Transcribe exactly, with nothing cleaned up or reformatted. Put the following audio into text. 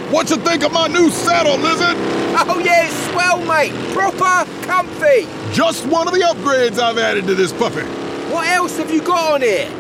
What you think of my new saddle, Lizard? Oh yeah, it's swell, mate. Proper comfy. Just one of the upgrades I've added to this puppy. What else have you got on here?